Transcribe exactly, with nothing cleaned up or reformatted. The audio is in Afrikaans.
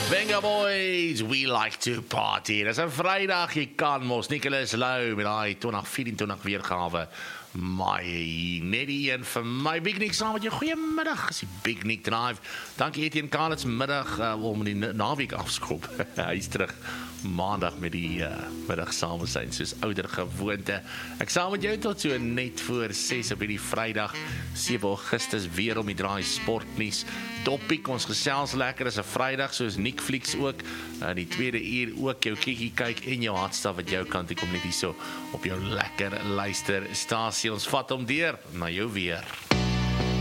Venga boys, we like to party. Dis 'n Vrydag, jy kan mos Nicholas Lou met daai twintig vyf-en-twintig weergawe. My net die een vir my Big Nick saam met jou. Goeiemiddag, is die Big Nick Drive. Dankie Etienne Kalitz middag uh, om die naweek afskop. Hy is terug maandag met die uh, middag saam met sy soos ouer gewoonte. Ek saam met jou tot so net voor ses op hierdie Vrydag sewe Augustus weer om die draai sportnuus. Topiek, ons gesels lekker, is 'n Vrydag soos Netflix ook. In die tweede uur ook jou kikkie kyk en jou hartstaf wat jou kant toe kom net hier so op jou lekker luister stasie. Ons vat hom deur na jou weer.